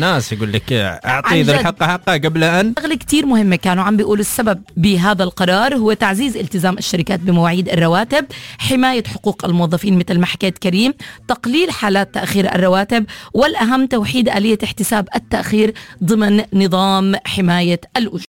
ناس يقول لك أعطي ذا الحق حقه قبل أن. شغلة كتير مهمة كانوا عم بيقولوا السبب بهذا القرار هو تعزيز التزام الشركات بمواعيد الرواتب، حماية حقوق الموظفين مثل ما حكيت كريم، تقليل حالات تأخير الرواتب، والأهم توحيد آلية احتساب التأخير ضمن نظام حماية الأجور.